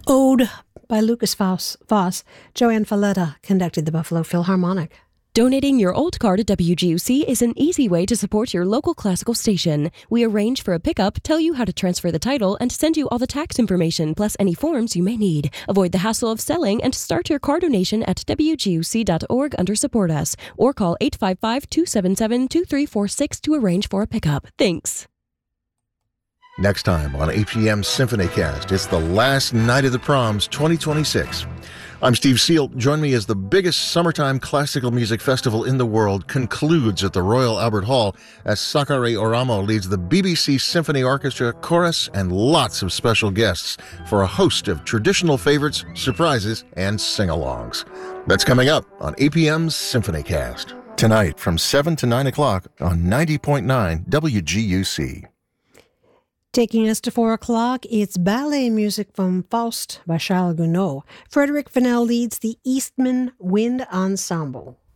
Ode by Lucas Voss. Joanne Falletta conducted the Buffalo Philharmonic. Donating your old car to WGUC is an easy way to support your local classical station. We arrange for a pickup, tell you how to transfer the title, and send you all the tax information, plus any forms you may need. Avoid the hassle of selling and start your car donation at WGUC.org under Support Us, or call 855-277-2346 to arrange for a pickup. Thanks. Next time on APM SymphonyCast, it's the last night of the Proms 2026. I'm Steve Seal. Join me as the biggest summertime classical music festival in the world concludes at the Royal Albert Hall as Sakari Oramo leads the BBC Symphony Orchestra, chorus, and lots of special guests for a host of traditional favorites, surprises, and sing-alongs. That's coming up on APM's SymphonyCast. Tonight from 7 to 9 o'clock on 90.9 WGUC. Taking us to 4 o'clock, it's ballet music from Faust by Charles Gounod. Frederic Fennell leads the Eastman Wind Ensemble.